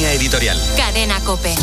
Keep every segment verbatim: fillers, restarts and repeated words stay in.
Línea editorial. Cadena COPE.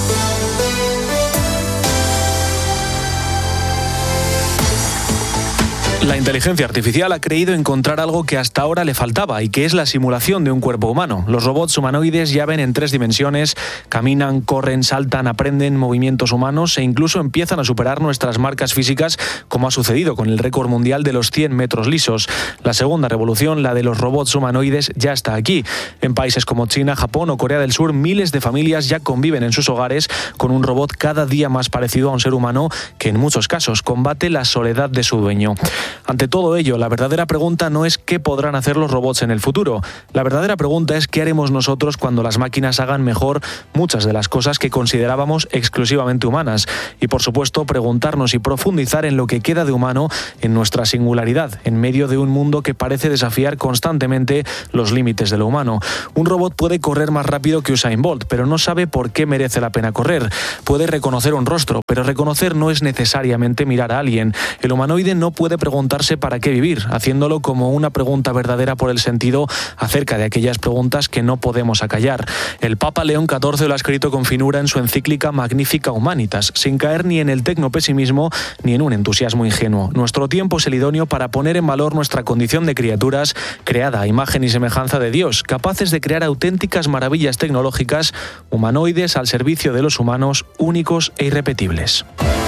La inteligencia artificial ha creído encontrar algo que hasta ahora le faltaba y que es la simulación de un cuerpo humano. Los robots humanoides ya ven en tres dimensiones, caminan, corren, saltan, aprenden movimientos humanos e incluso empiezan a superar nuestras marcas físicas, como ha sucedido con el récord mundial de los cien metros lisos. La segunda revolución, la de los robots humanoides, ya está aquí. En países como China, Japón o Corea del Sur, miles de familias ya conviven en sus hogares con un robot cada día más parecido a un ser humano que en muchos casos combate la soledad de su dueño. Ante todo ello, la verdadera pregunta no es qué podrán hacer los robots en el futuro. La verdadera pregunta es qué haremos nosotros cuando las máquinas hagan mejor muchas de las cosas que considerábamos exclusivamente humanas. Y por supuesto, preguntarnos y profundizar en lo que queda de humano en nuestra singularidad, en medio de un mundo que parece desafiar constantemente los límites de lo humano. Un robot puede correr más rápido que Usain Bolt, pero no sabe por qué merece la pena correr. Puede reconocer un rostro, pero reconocer no es necesariamente mirar a alguien. El humanoide no puede preguntar preguntarse para qué vivir, haciéndolo como una pregunta verdadera por el sentido acerca de aquellas preguntas que no podemos acallar. El Papa León catorce lo ha escrito con finura en su encíclica Magnificat Humanitas, sin caer ni en el tecnopesimismo ni en un entusiasmo ingenuo. Nuestro tiempo es el idóneo para poner en valor nuestra condición de criaturas creada a imagen y semejanza de Dios, capaces de crear auténticas maravillas tecnológicas, humanoides al servicio de los humanos, únicos e irrepetibles.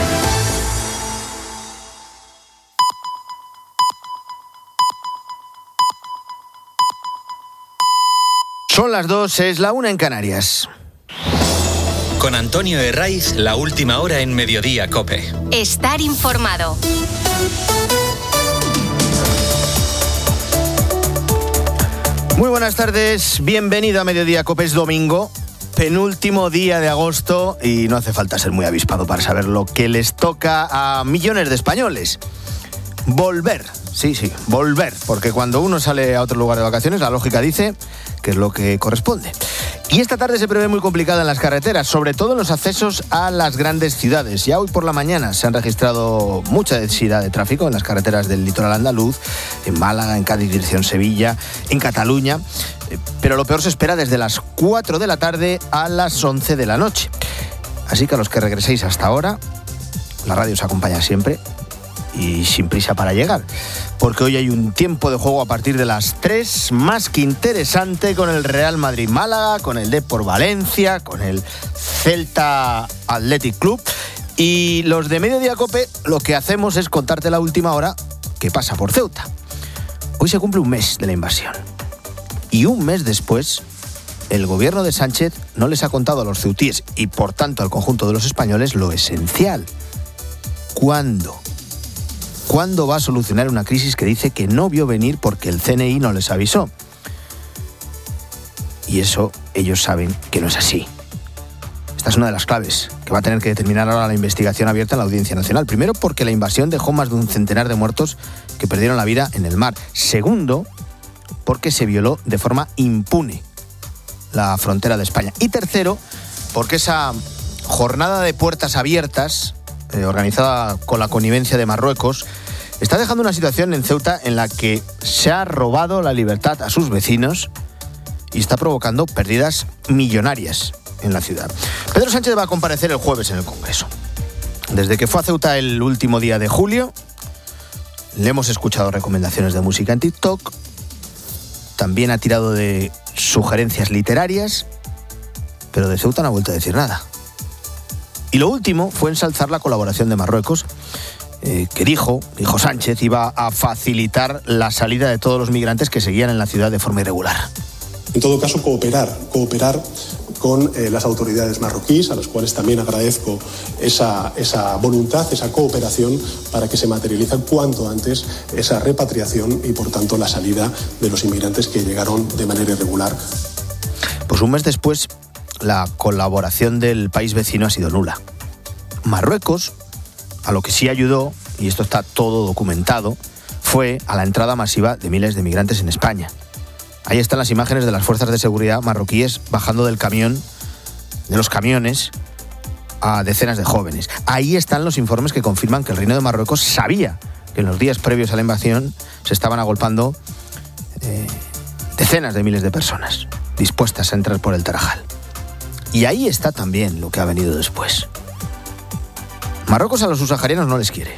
Son las dos, es la una en Canarias. Con Antonio Herraiz, la última hora en Mediodía COPE. Estar informado. Muy buenas tardes, bienvenido a Mediodía COPE, es domingo, penúltimo día de agosto y no hace falta ser muy avispado para saber lo que les toca a millones de españoles. Volver, sí, sí, volver, porque cuando uno sale a otro lugar de vacaciones, la lógica dice que es lo que corresponde. Y esta tarde se prevé muy complicada en las carreteras, sobre todo en los accesos a las grandes ciudades. Ya hoy por la mañana se han registrado mucha densidad de tráfico en las carreteras del litoral andaluz, en Málaga, en Cádiz, dirección Sevilla, en Cataluña. Pero lo peor se espera desde las cuatro de la tarde a las once de la noche. Así que a los que regreséis hasta ahora, la radio os acompaña siempre y sin prisa para llegar, porque hoy hay un tiempo de juego a partir de las tres más que interesante con el Real Madrid-Málaga, con el Depor Valencia, con el Celta Athletic Club. Y los de Mediodía COPE lo que hacemos es contarte la última hora que pasa por Ceuta. Hoy se cumple un mes de la invasión y un mes después el gobierno de Sánchez no les ha contado a los ceutíes y por tanto al conjunto de los españoles lo esencial. ¿Cuándo? ¿Cuándo va a solucionar una crisis que dice que no vio venir porque el C N I no les avisó? Y eso ellos saben que no es así. Esta es una de las claves que va a tener que determinar ahora la investigación abierta en la Audiencia Nacional. Primero, porque la invasión dejó más de un centenar de muertos que perdieron la vida en el mar. Segundo, porque se violó de forma impune la frontera de España. Y tercero, porque esa jornada de puertas abiertas, eh, organizada con la connivencia de Marruecos, está dejando una situación en Ceuta en la que se ha robado la libertad a sus vecinos y está provocando pérdidas millonarias en la ciudad. Pedro Sánchez va a comparecer el jueves en el Congreso. Desde que fue a Ceuta el último día de julio, le hemos escuchado recomendaciones de música en TikTok, también ha tirado de sugerencias literarias, pero de Ceuta no ha vuelto a decir nada. Y lo último fue ensalzar la colaboración de Marruecos, eh, que dijo, dijo Sánchez, iba a facilitar la salida de todos los migrantes que seguían en la ciudad de forma irregular. En todo caso, cooperar, cooperar con eh, las autoridades marroquíes, a las cuales también agradezco esa, esa voluntad, esa cooperación para que se materialice cuanto antes esa repatriación y, por tanto, la salida de los inmigrantes que llegaron de manera irregular. Pues un mes después, la colaboración del país vecino ha sido nula. Marruecos, a lo que sí ayudó, y esto está todo documentado, fue a la entrada masiva de miles de migrantes en España. Ahí están las imágenes de las fuerzas de seguridad marroquíes bajando del camión, de los camiones, a decenas de jóvenes. Ahí están los informes que confirman que el Reino de Marruecos sabía que en los días previos a la invasión se estaban agolpando eh, decenas de miles de personas dispuestas a entrar por el Tarajal. Y ahí está también lo que ha venido después. Marruecos a los subsaharianos no les quiere.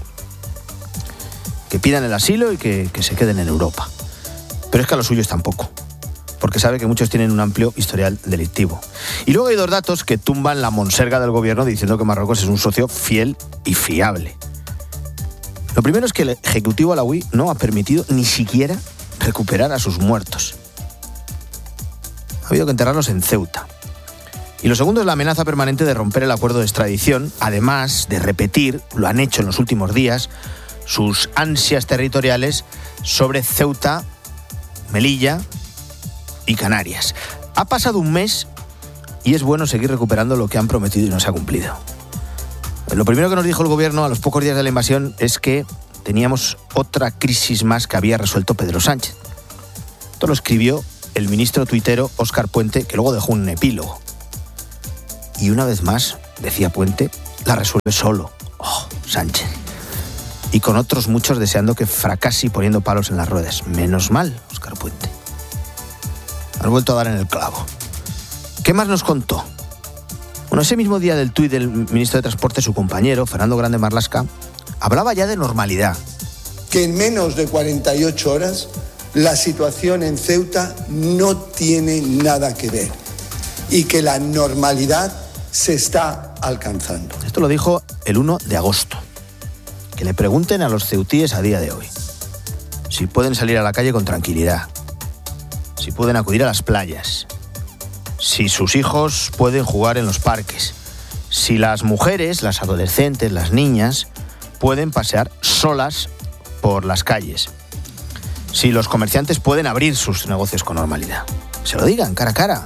Que pidan el asilo y que, que se queden en Europa. Pero es que a los suyos tampoco, porque sabe que muchos tienen un amplio historial delictivo. Y luego hay dos datos que tumban la monserga del gobierno diciendo que Marruecos es un socio fiel y fiable. Lo primero es que el ejecutivo alauí no ha permitido ni siquiera recuperar a sus muertos. Ha habido que enterrarlos en Ceuta. Y lo segundo es la amenaza permanente de romper el acuerdo de extradición, además de repetir, lo han hecho en los últimos días, sus ansias territoriales sobre Ceuta, Melilla y Canarias. Ha pasado un mes y es bueno seguir recuperando lo que han prometido y no se ha cumplido. Lo primero que nos dijo el gobierno a los pocos días de la invasión es que teníamos otra crisis más que había resuelto Pedro Sánchez. Esto lo escribió el ministro tuitero Óscar Puente, que luego dejó un epílogo. Y una vez más, decía Puente, la resuelve solo. Oh, Sánchez. Y con otros muchos deseando que fracase y poniendo palos en las ruedas. Menos mal, Óscar Puente. Has vuelto a dar en el clavo. ¿Qué más nos contó? Bueno, ese mismo día del tuit del ministro de Transporte, su compañero, Fernando Grande Marlaska, hablaba ya de normalidad. Que en menos de cuarenta y ocho horas la situación en Ceuta no tiene nada que ver y que la normalidad se está alcanzando. Esto lo dijo el uno de agosto. Que le pregunten a los ceutíes a día de hoy si pueden salir a la calle con tranquilidad, si pueden acudir a las playas, si sus hijos pueden jugar en los parques, si las mujeres, las adolescentes, las niñas pueden pasear solas por las calles, si los comerciantes pueden abrir sus negocios con normalidad. Se lo digan cara a cara.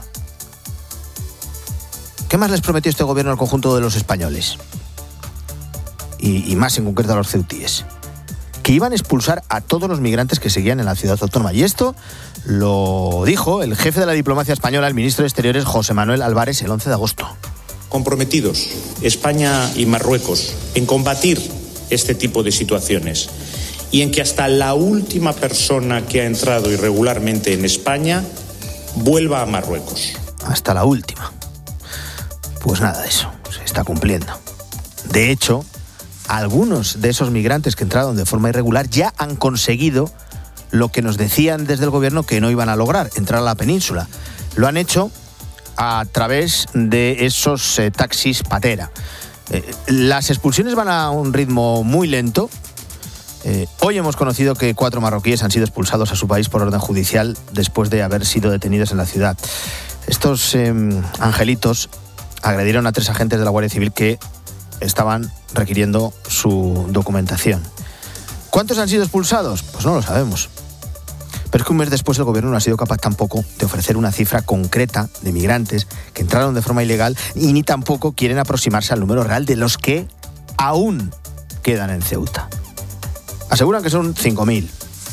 ¿Qué más les prometió este gobierno al conjunto de los españoles? Y, y más en concreto a los ceutíes. Que iban a expulsar a todos los migrantes que seguían en la ciudad autónoma. Y esto lo dijo el jefe de la diplomacia española, el ministro de Exteriores, José Manuel Álvarez, el once de agosto. Comprometidos, España y Marruecos, en combatir este tipo de situaciones y en que hasta la última persona que ha entrado irregularmente en España vuelva a Marruecos. Hasta la última. Pues nada de eso, se está cumpliendo. De hecho, algunos de esos migrantes que entraron de forma irregular ya han conseguido lo que nos decían desde el gobierno que no iban a lograr, entrar a la península. Lo han hecho a través de esos eh, taxis patera. Eh, las expulsiones van a un ritmo muy lento. Eh, hoy hemos conocido que cuatro marroquíes han sido expulsados a su país por orden judicial después de haber sido detenidos en la ciudad. Estos eh, angelitos agredieron a tres agentes de la Guardia Civil que estaban requiriendo su documentación. ¿Cuántos han sido expulsados? Pues no lo sabemos. Pero es que un mes después el gobierno no ha sido capaz tampoco de ofrecer una cifra concreta de migrantes que entraron de forma ilegal y ni tampoco quieren aproximarse al número real de los que aún quedan en Ceuta. Aseguran que son cinco mil.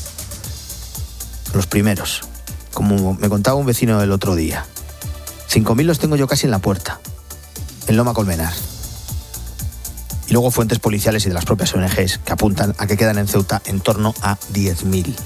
Los primeros. Como me contaba un vecino el otro día. cinco mil los tengo yo casi en la puerta, en Loma Colmenar. Y luego fuentes policiales y de las propias O N Ges que apuntan a que quedan en Ceuta en torno a diez mil.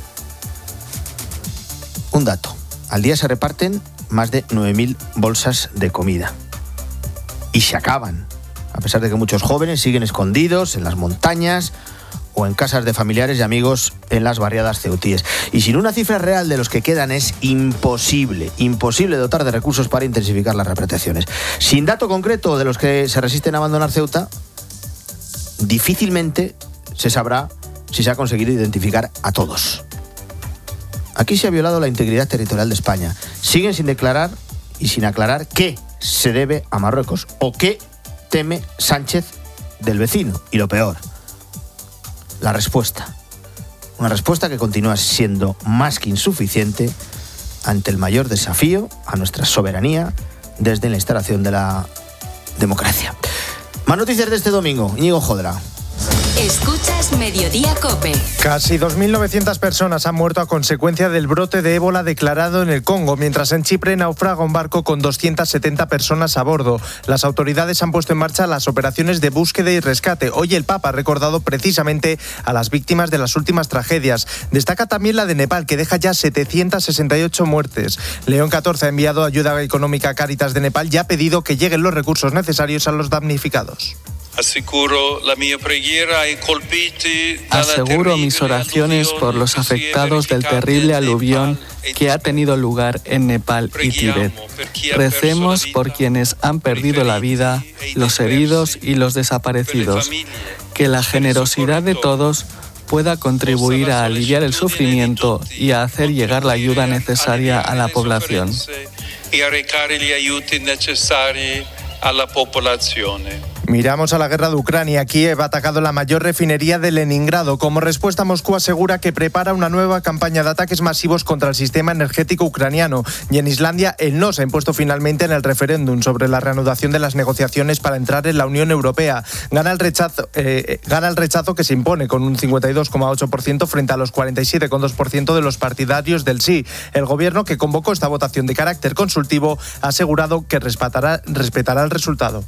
Un dato. Al día se reparten más de nueve mil bolsas de comida. Y se acaban, a pesar de que muchos jóvenes siguen escondidos en las montañas o en casas de familiares y amigos en las barriadas ceutíes. Y sin una cifra real de los que quedan es imposible, imposible dotar de recursos para intensificar las repatriaciones. Sin dato concreto de los que se resisten a abandonar Ceuta, difícilmente se sabrá si se ha conseguido identificar a todos. Aquí se ha violado la integridad territorial de España. Siguen sin declarar y sin aclarar qué se debe a Marruecos o qué teme Sánchez del vecino. Y lo peor, la respuesta. Una respuesta que continúa siendo más que insuficiente ante el mayor desafío a nuestra soberanía desde la instalación de la democracia. Más noticias de este domingo. Íñigo Jodra. Escuchas Mediodía COPE. Casi dos mil novecientas personas han muerto a consecuencia del brote de ébola declarado en el Congo, mientras en Chipre naufraga un barco con doscientas setenta personas a bordo. Las autoridades han puesto en marcha las operaciones de búsqueda y rescate. Hoy el Papa ha recordado precisamente a las víctimas de las últimas tragedias. Destaca también la de Nepal, que deja ya setecientas sesenta y ocho muertes. León catorce ha enviado ayuda económica a Cáritas de Nepal y ha pedido que lleguen los recursos necesarios a los damnificados. Aseguro mis oraciones por los afectados del terrible aluvión que ha tenido lugar en Nepal y Tíbet. Recemos por quienes han perdido la vida, los heridos y los desaparecidos. Que la generosidad de todos pueda contribuir a aliviar el sufrimiento y a hacer llegar la ayuda necesaria a la población. Miramos a la guerra de Ucrania. Kiev ha atacado la mayor refinería de Leningrado. Como respuesta, Moscú asegura que prepara una nueva campaña de ataques masivos contra el sistema energético ucraniano. Y en Islandia, el no se ha impuesto finalmente en el referéndum sobre la reanudación de las negociaciones para entrar en la Unión Europea. Gana el rechazo, eh, gana el rechazo que se impone con un cincuenta y dos coma ocho por ciento frente a los cuarenta y siete coma dos por ciento de los partidarios del sí. El gobierno, que convocó esta votación de carácter consultivo, ha asegurado que respetará, respetará el resultado.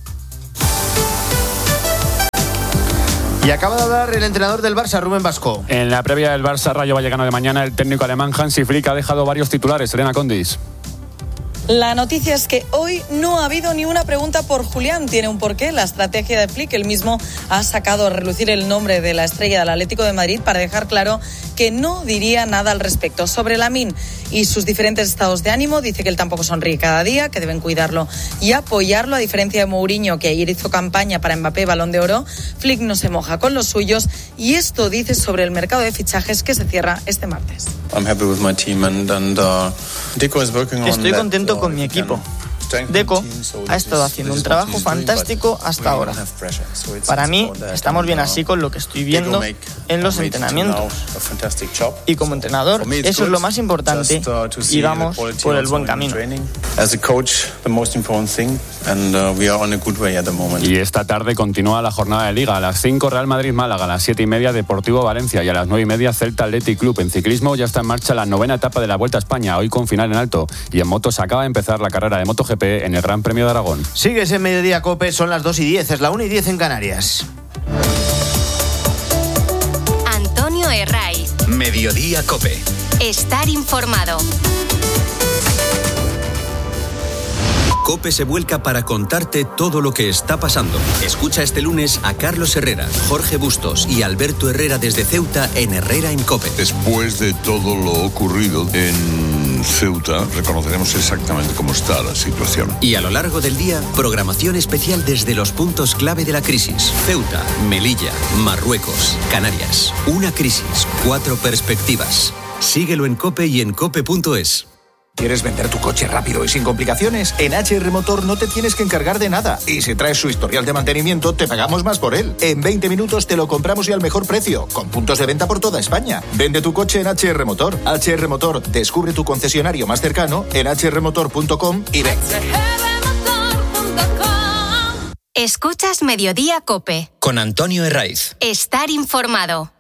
Y acaba de hablar el entrenador del Barça, Rubén Vasco. En la previa del Barça Rayo Vallecano de mañana, el técnico alemán Hansi Flick ha dejado varios titulares. Elena Condis. La noticia es que hoy no ha habido ni una pregunta por Julián. Tiene un porqué. La estrategia de Flick, él mismo ha sacado a relucir el nombre de la estrella del Atlético de Madrid para dejar claro que no diría nada al respecto. Sobre Lamine y sus diferentes estados de ánimo, dice que él tampoco sonríe cada día, que deben cuidarlo y apoyarlo, a diferencia de Mourinho, que ayer hizo campaña para Mbappé, Balón de Oro. Flick no se moja con los suyos y esto dice sobre el mercado de fichajes que se cierra este martes. Estoy contento con mi equipo. Deco ha estado haciendo un trabajo fantástico hasta ahora. Para mí, estamos bien así con lo que estoy viendo en los entrenamientos. Y como entrenador, eso es lo más importante y vamos por el buen camino. Y esta tarde continúa la jornada de Liga. A las cinco Real Madrid-Málaga, a las siete y media Deportivo Valencia y a las nueve y media Celta Athletic Club. En ciclismo ya está en marcha la novena etapa de la Vuelta a España, hoy con final en alto. Y en motos acaba de empezar la carrera de MotoGP en el Gran Premio de Aragón. Sigues en Mediodía COPE, son las dos y diez, es la una y diez en Canarias. Antonio Herraiz. Mediodía COPE. Estar informado. COPE se vuelca para contarte todo lo que está pasando. Escucha este lunes a Carlos Herrera, Jorge Bustos y Alberto Herrera desde Ceuta en Herrera en COPE. Después de todo lo ocurrido en Ceuta, reconoceremos exactamente cómo está la situación. Y a lo largo del día, programación especial desde los puntos clave de la crisis. Ceuta, Melilla, Marruecos, Canarias. Una crisis, cuatro perspectivas. Síguelo en COPE y en cope punto es. ¿Quieres vender tu coche rápido y sin complicaciones? En H R Motor no te tienes que encargar de nada. Y si traes su historial de mantenimiento, te pagamos más por él. En veinte minutos te lo compramos y al mejor precio, con puntos de venta por toda España. Vende tu coche en H R Motor. H R Motor, descubre tu concesionario más cercano en h r motor punto com y ven. Escuchas Mediodía COPE. Con Antonio Herraiz. Estar informado.